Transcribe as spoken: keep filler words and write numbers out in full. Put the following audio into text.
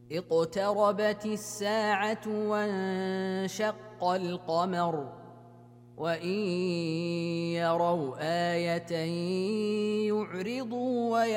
اقتربت الساعة وانشق القمر وإن يروا آية يعرضوا